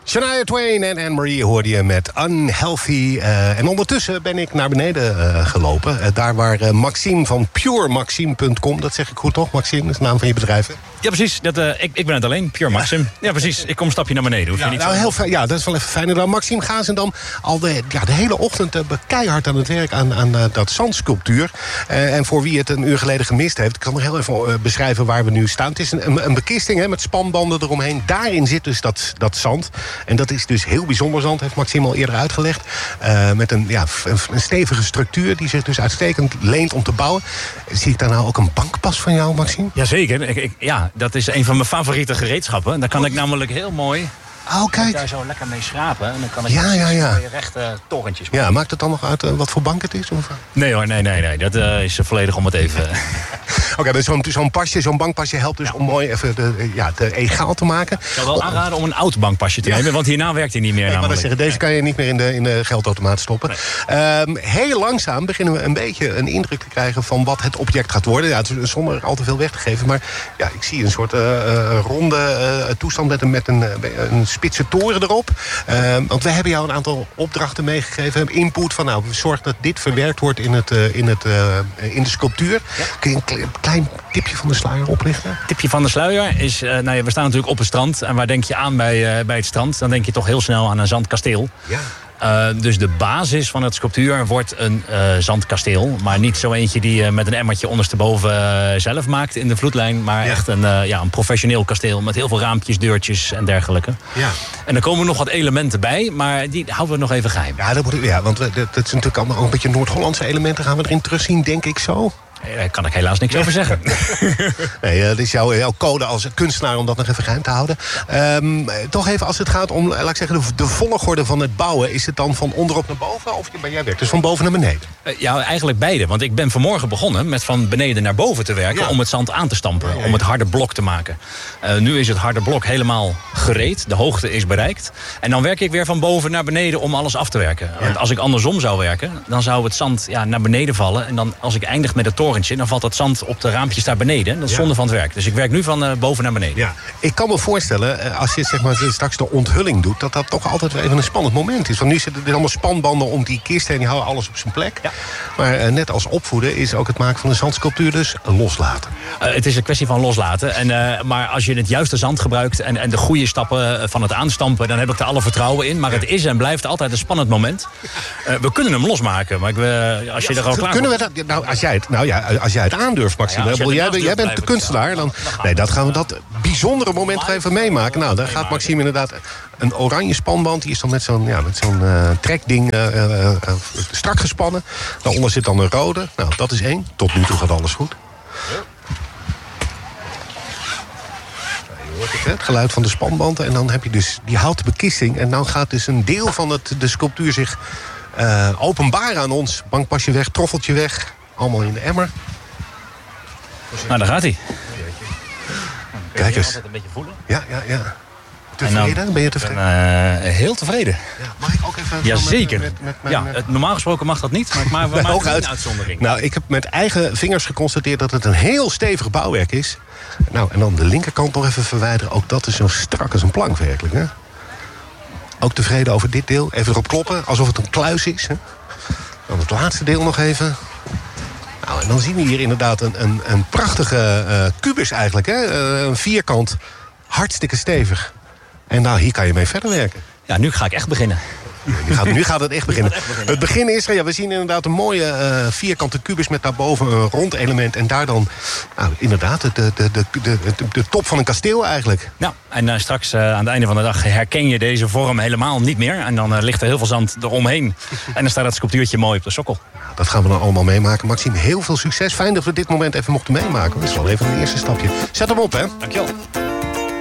Shania Twain en Anne-Marie hoorde je met Unhealthy. En ondertussen ben ik naar beneden gelopen. Daar waar Maxime van PureMaxime.com... dat zeg ik goed toch, Maxime? Dat is de naam van je bedrijf, hè? Ja, precies. Ik ben het alleen, Pure Maxime. Ja, precies. Ik kom een stapje naar beneden. Hoef je niet heel fijn. Ja, dat is wel even fijn. Dan Maxime Gazendam al de hele ochtend keihard aan het werk aan dat zandsculptuur. En voor wie het een uur geleden gemist heeft... ik kan nog heel even beschrijven waar we nu staan. Het is een bekisting met spanbanden eromheen. Daarin zit dus dat zand. En dat is dus heel bijzonder zand, heeft Maxime al eerder uitgelegd. Met een stevige structuur die zich dus uitstekend leent om te bouwen. Zie ik daar nou ook een bankpas van jou, Maxime? Jazeker. Dat is een van mijn favoriete gereedschappen. Daar kan ik namelijk heel mooi... Oh, kijk. Daar zo lekker mee schrapen. En dan kan ik mooie rechte torentjes maken. Ja, maakt het dan nog uit wat voor bank het is? Of? Nee hoor, nee. Dat is volledig om het even... Oké, maar zo'n bankpasje helpt dus om mooi even de egaal te maken. Ik zou wel aanraden om een oud bankpasje te nemen, want hierna werkt hij niet meer. Ik wou zeggen, deze kan je niet meer in de geldautomaat stoppen. Nee. Heel langzaam beginnen we een beetje een indruk te krijgen van wat het object gaat worden. Ja, zonder al te veel weg te geven. Maar ja, ik zie een soort ronde toestand met een spitse toren erop. Want we hebben jou een aantal opdrachten meegegeven. Input van, zorg dat dit verwerkt wordt in de sculptuur. Ja. Kun je een klein tipje van de sluier oplichten? Tipje van de sluier is... we staan natuurlijk op het strand. En waar denk je aan bij het strand? Dan denk je toch heel snel aan een zandkasteel. Ja. Dus de basis van het sculptuur wordt een zandkasteel. Maar niet zo eentje die je met een emmertje ondersteboven zelf maakt in de vloedlijn. Maar echt een professioneel kasteel met heel veel raampjes, deurtjes en dergelijke. Ja. En er komen nog wat elementen bij, maar die houden we nog even geheim. Ja, want dat is natuurlijk allemaal een beetje Noord-Hollandse elementen. Gaan we erin terugzien, denk ik zo. Daar kan ik helaas niks over zeggen. Nee, dat is jouw code als kunstenaar om dat nog even geheim te houden. Toch even als het gaat om, laat ik zeggen, de volgorde van het bouwen. Is het dan van onderop naar boven of ben jij werkt dus van boven naar beneden? Eigenlijk beide. Want ik ben vanmorgen begonnen met van beneden naar boven te werken om het zand aan te stampen. Om het harde blok te maken. Nu is het harde blok helemaal gereed. De hoogte is bereikt. En dan werk ik weer van boven naar beneden om alles af te werken. Ja. Want als ik andersom zou werken, dan zou het zand naar beneden vallen. En dan als ik eindig met het torentje, dan valt dat zand op de raampjes daar beneden. Dat is zonde van het werk. Dus ik werk nu van boven naar beneden. Ja. Ik kan me voorstellen, als je straks de onthulling doet, dat toch altijd wel even een spannend moment is. Want nu zitten er allemaal spanbanden om die kist en die houden alles op zijn plek. Ja. Maar net als opvoeden is ook het maken van een zandsculptuur dus loslaten. Het is een kwestie van loslaten. Maar als je het juiste zand gebruikt en de goede stappen van het aanstampen, dan heb ik er alle vertrouwen in. Maar het is en blijft altijd een spannend moment. We kunnen hem losmaken. Maar als je er al klaar kunnen we dat, als jij het aandurft, Maxime. Jij bent de kunstenaar. Dan gaan we dat bijzondere moment nog even meemaken. Nou, daar gaat Maxime inderdaad een oranje spanband. Die is dan met zo'n trekding strak gespannen. Daaronder zit dan een rode. Nou, dat is 1. Tot nu toe gaat alles goed. Je hoort het geluid van de spanbanden. En dan heb je dus die houten bekisting. En dan gaat dus een deel van de sculptuur zich openbaren aan ons. Bankpasje weg, troffeltje weg. Allemaal in de emmer. Nou, daar gaat hij. Kijk eens. Altijd een beetje voelen. Ja. Tevreden? Ben je tevreden? Heel tevreden. Ja, mag ik ook even... Jazeker. Normaal gesproken mag dat niet, maar we maken een uitzondering. Nou, ik heb met eigen vingers geconstateerd dat het een heel stevig bouwwerk is. Nou, en dan de linkerkant nog even verwijderen. Ook dat is zo strak als een plank werkelijk, hè? Ook tevreden over dit deel. Even erop kloppen, alsof het een kluis is. Hè? Dan het laatste deel nog even. Nou, en dan zien we hier inderdaad een prachtige kubus eigenlijk. Hè? Een vierkant, hartstikke stevig. En nou, hier kan je mee verder werken. Ja, nu ga ik echt beginnen. Nu gaat het echt beginnen. Het begin is, we zien inderdaad een mooie vierkante kubus met daarboven een rond element. En daar dan, inderdaad, de top van een kasteel eigenlijk. Ja, en straks aan het einde van de dag herken je deze vorm helemaal niet meer. En dan ligt er heel veel zand eromheen. En dan staat het sculptuurtje mooi op de sokkel. Dat gaan we dan allemaal meemaken. Maxime, heel veel succes. Fijn dat we dit moment even mochten meemaken. Dat is wel even een eerste stapje. Zet hem op, hè. Dankjewel.